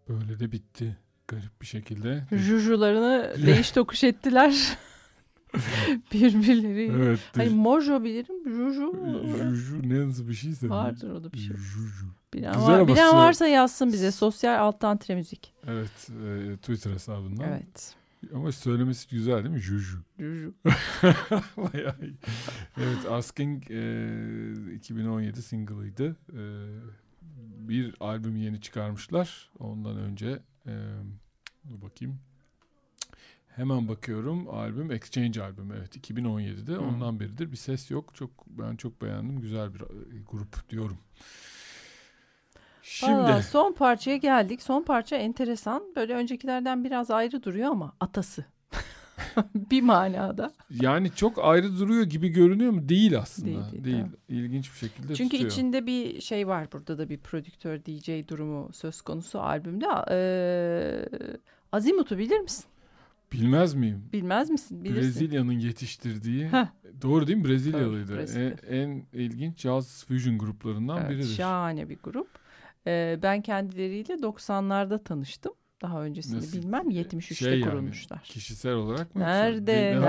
Öyle de bitti garip bir şekilde. Jujularını değiş tokuş ettiler. Birbirleri. Evet. Hayır, Mojo bilirim. Juju ne nasıl bir şeyse. Vardır o da bir şey. Juju. Bilen varsa yazsın bize. Sosyal alttan tire müzik. Evet. Twitter hesabından. Evet. Ama söylemesi güzel değil mi? Juju. Bayağı iyi. Evet, Asking 2017 single'ıydı. Bir albüm yeni çıkarmışlar. Ondan önce dur bakayım. Hemen bakıyorum. Albüm Exchange albümü. Evet, 2017'de. Ondan beridir bir ses yok. Ben çok beğendim. Güzel bir grup diyorum. Şimdi vallahi son parçaya geldik. Son parça enteresan. Böyle öncekilerden biraz ayrı duruyor ama atası. Bir manada. Yani çok ayrı duruyor gibi görünüyor mu? Değil aslında. Değil. Tamam. İlginç bir şekilde çünkü tutuyor. içinde bir şey var. Burada da bir prodüktör DJ durumu söz konusu albümde. Azimut'u bilir misin? Bilmez miyim? Bilmez misin? Bilirsin. Brezilya'nın yetiştirdiği. Doğru değil mi? Brezilyalıydı. Brezilya. En ilginç jazz fusion gruplarından biridir. Şahane bir grup. Ben kendileriyle 90'larda tanıştım. Daha öncesini bilmem. 73'te kurulmuşlar. Yani, kişisel olarak mı? Nerede?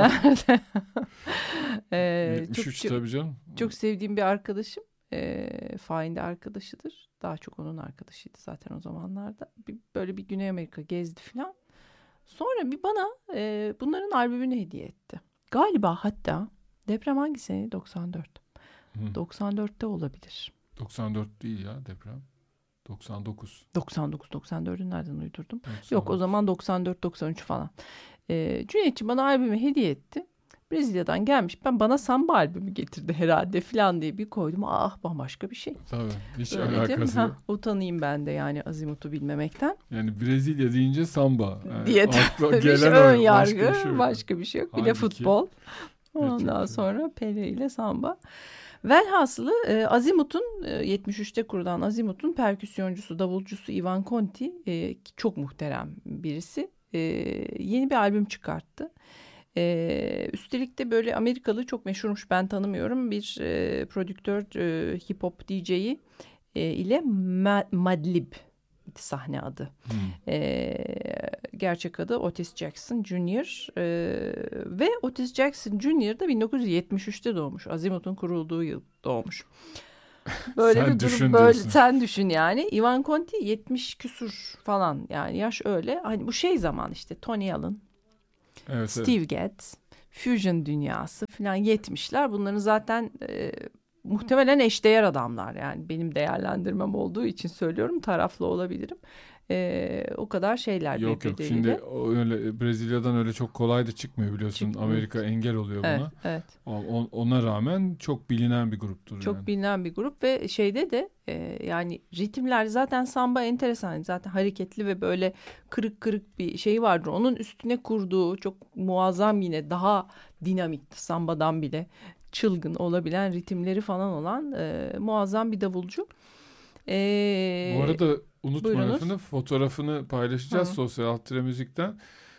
73 tabii canım. Çok sevdiğim bir arkadaşım. Fahin de arkadaşıdır. Daha çok onun arkadaşıydı zaten o zamanlarda. Böyle bir Güney Amerika gezdi falan. Sonra bir bana bunların albümünü hediye etti. Galiba hatta deprem hangi sene? 94. 94'te olabilir. 94 değil ya deprem. 99. 94'ü nereden uydurdum? 99. Yok, o zaman 94-93 falan. Cüneyt'ciğim bana albümü hediye etti. Brezilya'dan gelmiş. Bana samba albümü getirdi herhalde falan diye bir koydum. Bambaşka bir şey. Tabii. Hiç öyle alakası yok. Utanayım ben de yani Azimut'u bilmemekten. Yani Brezilya deyince samba. Yani diye gelen ön yargı. Başka bir şey yok. Bir de halbuki, futbol. Ondan sonra Pele ile samba. Velhasılı Azimut'un 73'te kurulan Azimut'un perküsyoncusu, davulcusu Ivan Conti çok muhterem birisi. Yeni bir albüm çıkarttı. Üstelik de böyle Amerikalı, çok meşhurmuş, ben tanımıyorum, bir prodüktör, hip hop DJ'yi ile Madlib sahne adı. Gerçek adı Otis Jackson Jr. Ve Otis Jackson Jr. da 1973'te doğmuş. Azimut'un kurulduğu yıl doğmuş. Böyle sen bir durum, düşün böyle diyorsun. sen düşün yani. Ivan Conti 70 küsur falan, yani yaş öyle. Hani bu şey zaman işte Tony Allen, evet, Steve Gadd, Fusion dünyası falan 70'ler. Bunların zaten muhtemelen eşdeğer adamlar, yani benim değerlendirmem olduğu için söylüyorum, taraflı olabilirim. O kadar şeyler yok birbirleriyle. Şimdi öyle Brezilya'dan öyle çok kolay da çıkmıyor biliyorsun. Çıkmıyor. Amerika engel oluyor buna. Evet. Ona rağmen çok bilinen bir gruptur. Çok yani. bilinen bir grup ve şeyde de yani ritimler zaten samba enteresan. Zaten hareketli ve böyle kırık kırık bir şey vardır. Onun üstüne kurduğu çok muazzam, yine daha dinamik, sambadan bile çılgın olabilen ritimleri falan olan muazzam bir davulcu. Bu arada unutma fotoğrafını paylaşacağız sosyal alt-tire müzikten.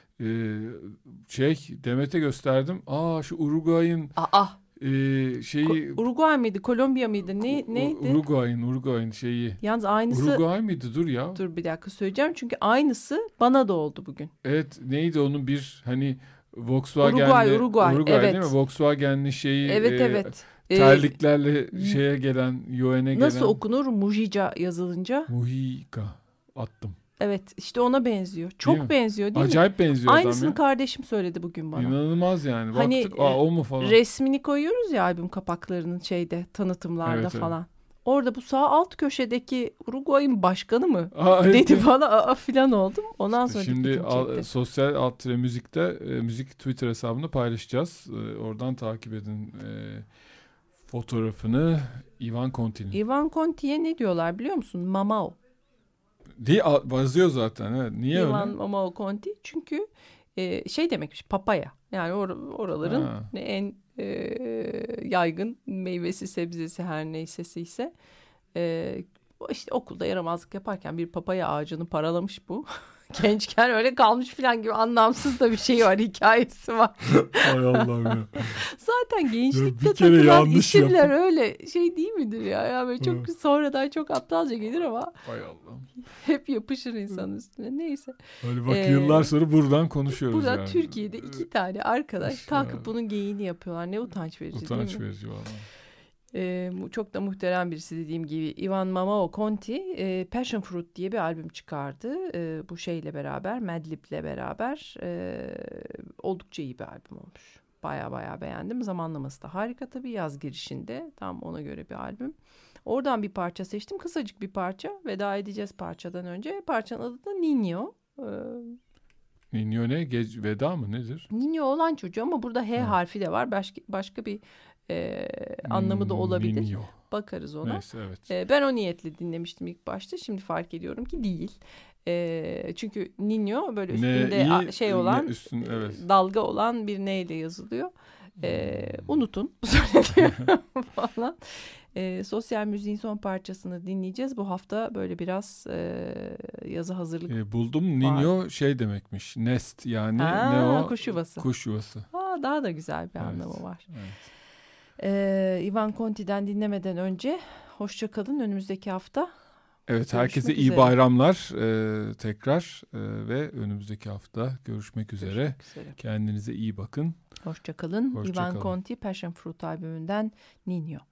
Demet'e gösterdim. Şu Uruguay'ın şeyi. Uruguay mıydı? Kolombiya mıydı? Neydi? Uruguay'ın şeyi. Yalnız aynısı. Uruguay mıydı? Dur ya. Dur bir dakika söyleyeceğim. Çünkü aynısı bana da oldu bugün. Evet, neydi onun bir hani Volkswagen'li. Uruguay evet. Değil mi? Volkswagen'li şeyi. Evet. Terliklerle şeye gelen, UN'e gelen. Nasıl okunur? Mujica yazılınca. Mujica attım. Evet, işte ona benziyor. Çok benziyor değil mi? Acayip benziyor Aynısını adam ya. kardeşim söyledi bugün bana. İnanılmaz yani. Hani, baktık o mu falan. Resmini koyuyoruz ya albüm kapaklarının tanıtımlarda falan. Evet. Orada bu sağ alt köşedeki Uruguay'ın başkanı mı? Dedi evet. Bana filan oldum. Ondan sonra şimdi sosyal alt-tire müzikte müzik Twitter hesabını paylaşacağız. Oradan takip edin fotoğrafını. Ivan Conti'nin. Ivan Conti'ye ne diyorlar biliyor musun? Mamao. Diye yazıyor zaten. Evet. Niye Ivan öyle? Mamao Conti. Çünkü şey demekmiş, papaya. Yani oraların en yaygın meyvesi, sebzesi, her neysesi ise işte okulda yaramazlık yaparken bir papaya ağacını paralamış bu Gençken öyle kalmış falan gibi anlamsız da bir şey var, hikayesi var. Hay Allah'ım ya. Zaten gençlikte bir kere takılan yanlış isimler öyle şey değil midir ya? Ya böyle çok sonradan çok aptalca gelir ama Hay Allah'ım. hep yapışır insanın üstüne. Neyse. Hani bak yıllar sonra buradan konuşuyoruz Burada yani. Türkiye'de 2 tane arkadaş kalkıp bunun geyiğini yapıyorlar. Ne utanç verici, değil mi? Utanç verici vallahi. Çok da muhterem birisi, dediğim gibi. Ivan Mamao Conti Passion Fruit diye bir albüm çıkardı. Bu şeyle beraber, Madlib'le beraber oldukça iyi bir albüm olmuş. Baya beğendim. Zamanlaması da harika tabii, yaz girişinde. Tam ona göre bir albüm. Oradan bir parça seçtim. Kısacık bir parça. Veda edeceğiz parçadan önce. Parçanın adı da Niño. Niño ne? Veda mı nedir? Niño olan çocuğu ama burada H harfi de var. Başka bir anlamı da olabilir. Niño. Bakarız ona. Neyse, evet. Ben o niyetle dinlemiştim ilk başta. Şimdi fark ediyorum ki değil. Çünkü Niño böyle üstünde şey olan, evet. dalga olan bir neyle yazılıyor. Unutun söylediğim falan. Sosyal müziğin son parçasını dinleyeceğiz. Bu hafta böyle biraz yazı hazırlık. Buldum. Niño şey demekmiş. Nest yani. Ne o? Kuş yuvası. Kuş yuvası. Daha da güzel bir anlamı var. Evet. Ivan Conti'den dinlemeden önce hoşça kalın. Önümüzdeki hafta. Evet, herkese iyi bayramlar tekrar ve önümüzdeki hafta görüşmek üzere. Kendinize iyi bakın. Hoşça kalın. Ivan Conti Passion Fruit albümünden Niño.